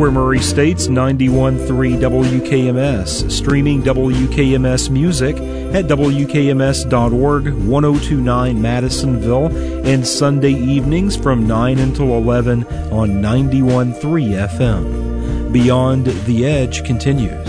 where Murray State's 91.3 WKMS, streaming WKMS music at WKMS.org, 1029 Madisonville, and Sunday evenings from 9 until 11 on 91.3 FM. Beyond the Edge continues.